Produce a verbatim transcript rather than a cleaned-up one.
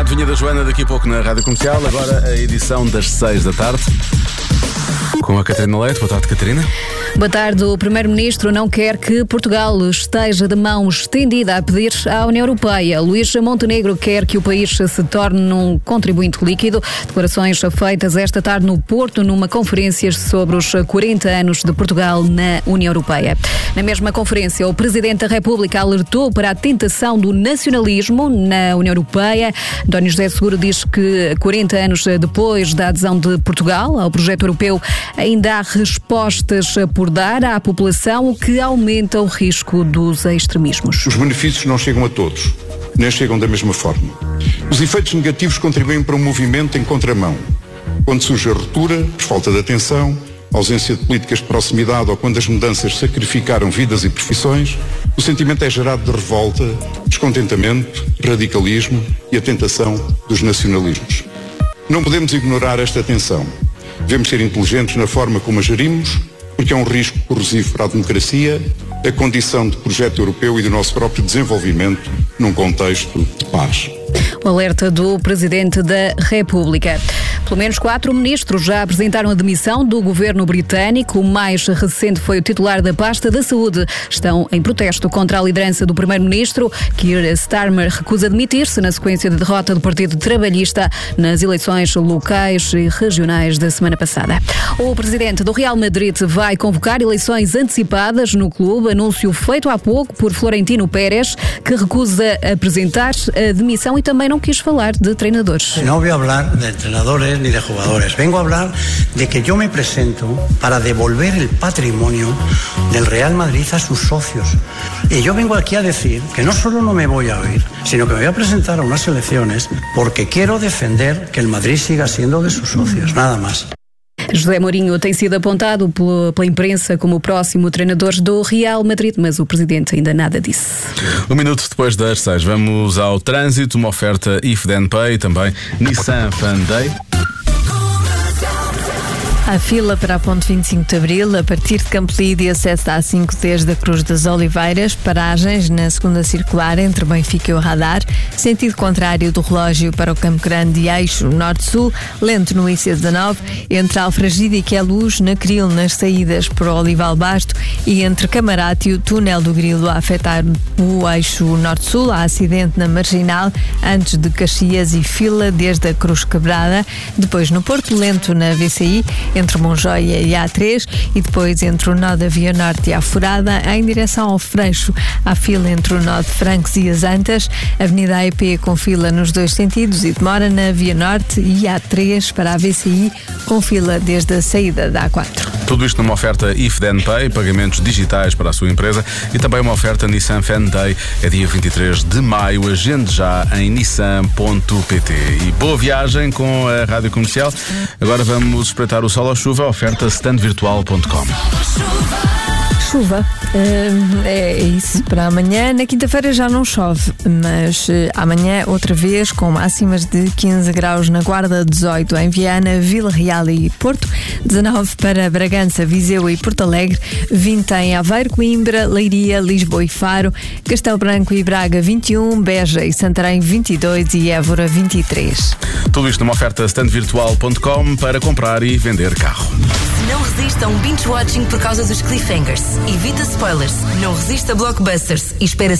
Adivinha da Joana daqui a pouco na Rádio Comercial. Agora a edição das seis da tarde com a Catarina Leite. Boa tarde, Catarina. Boa tarde. O Primeiro-Ministro não quer que Portugal esteja de mão estendida a pedir à União Europeia. Luís Montenegro quer que o país se torne um contribuinte líquido. Declarações feitas esta tarde no Porto, numa conferência sobre os quarenta anos de Portugal na União Europeia. Na mesma conferência, o Presidente da República alertou para a tentação do nacionalismo na União Europeia. António José Seguro diz que quarenta anos depois da adesão de Portugal ao projeto europeu, ainda há respostas por dar à população, o que aumenta o risco dos extremismos. Os benefícios não chegam a todos, nem chegam da mesma forma. Os efeitos negativos contribuem para um movimento em contramão. Quando surge a ruptura, por falta de atenção, ausência de políticas de proximidade ou quando as mudanças sacrificaram vidas e profissões, o sentimento é gerado de revolta, descontentamento, radicalismo e a tentação dos nacionalismos. Não podemos ignorar esta tensão. Devemos ser inteligentes na forma como a gerimos, porque é um risco corrosivo para a democracia, a condição de projeto europeu e do nosso próprio desenvolvimento num contexto de paz. O alerta do Presidente da República. Pelo menos quatro ministros já apresentaram a demissão do governo britânico. O mais recente foi o titular da pasta da Saúde. Estão em protesto contra a liderança do Primeiro-Ministro. Keir Starmer recusa demitir-se na sequência da derrota do Partido Trabalhista nas eleições locais e regionais da semana passada. O Presidente do Real Madrid vai convocar eleições antecipadas no clube. Anúncio feito há pouco por Florentino Pérez, que recusa apresentar a demissão e também não quis falar de treinadores. No voy a hablar de entrenadores ni de jugadores. Vengo a hablar de que yo me presento para devolver el patrimonio del Real Madrid a sus socios. Y yo vengo aquí a decir que no solo no me voy a oír, sino que me voy a presentar a unas elecciones porque quiero defender que el Madrid siga siendo de sus socios, nada más. José Mourinho tem sido apontado pela imprensa como o próximo treinador do Real Madrid, mas o Presidente ainda nada disse. Um minuto depois das seis, vamos ao trânsito, uma oferta IFDENPay, também Nissan Fan Day. A fila para a Ponte vinte e cinco de Abril, a partir de Campolide e acesso à A cinco desde a Cruz das Oliveiras, paragens na segunda circular entre Benfica e o Radar, sentido contrário do relógio para o Campo Grande e eixo norte-sul, lento no I C dezanove, entre Alfragide e Queluz, na Cril, nas saídas por Olival Basto e entre Camarate e o túnel do Grilo a afetar o eixo norte-sul, há acidente na Marginal, antes de Caxias e fila desde a Cruz Quebrada, depois no Porto Lento na V C I, entre Monjoia e A três e depois entre o nó da Via Norte e a Furada em direção ao Freixo. Há fila entre o nó de Francos e as Antas, Avenida A E P com fila nos dois sentidos e demora na Via Norte e A três para a V C I com fila desde a saída da A quatro. Tudo isto numa oferta IFDENPay, pagamentos digitais para a sua empresa e também uma oferta Nissan Fan Day, é dia vinte e três de maio, agende já em nissan ponto pt. E boa viagem com a Rádio Comercial. Agora vamos espreitar o sol ou chuva, oferta stand virtual ponto com. Chuva, uh, é isso para amanhã. Na quinta-feira já não chove, mas uh, amanhã outra vez com máximas de quinze graus na Guarda, dezoito em Viana, Vila Real e Porto, dezanove para Bragança, Viseu e Porto Alegre, vinte em Aveiro, Coimbra, Leiria, Lisboa e Faro, Castelo Branco e Braga vinte e um, Beja e Santarém vinte e dois e Évora vinte e três. Tudo isto numa oferta stand virtual ponto com para comprar e vender carro. Não resista a um binge-watching por causa dos cliffhangers. Evita spoilers. Não resista a blockbusters. E espera